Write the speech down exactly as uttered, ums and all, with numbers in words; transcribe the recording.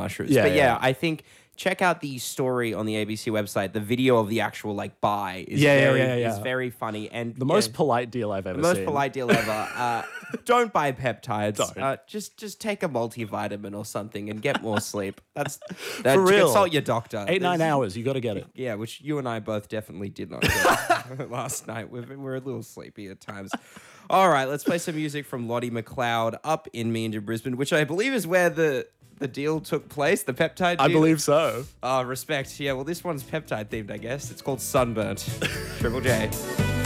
mushrooms. Yeah, but yeah, yeah. I think check out the story on the A B C website. The video of the actual like buy is Yeah, yeah, very yeah, yeah. is very funny and The most polite deal I've ever the most seen. polite deal ever. Uh, don't buy peptides. Don't. Uh, just just take a multivitamin or something and get more sleep. That's that, For real. Consult your doctor. Eight, nine There's- hours. You got to get it. Yeah, which you and I both definitely did not get last night. We've been, we're a little sleepy at times. All right, let's play some music from Lottie McLeod up in Meander, Brisbane, which I believe is where the the deal took place, the peptide deal. I believe so. Oh, respect. Yeah, well, this one's peptide themed, I guess. It's called Sunburnt. Triple J.